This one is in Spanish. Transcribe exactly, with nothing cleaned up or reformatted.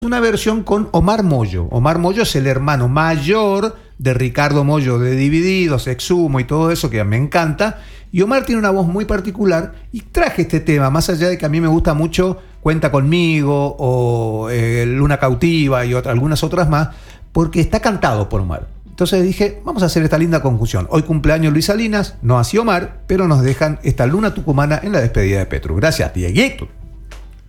una versión con Omar Mollo. Omar Mollo es el hermano mayor de Ricardo Mollo de Divididos, Exhumo y todo eso que me encanta. Y Omar tiene una voz muy particular y traje este tema, más allá de que a mí me gusta mucho Cuenta Conmigo o eh, Luna Cautiva y otra, algunas otras más, porque está cantado por Omar. Entonces dije, vamos a hacer esta linda conjunción. Hoy cumpleaños Luis Salinas, no así Omar, pero nos dejan esta luna tucumana en la despedida de Petru. Gracias, Dieguito.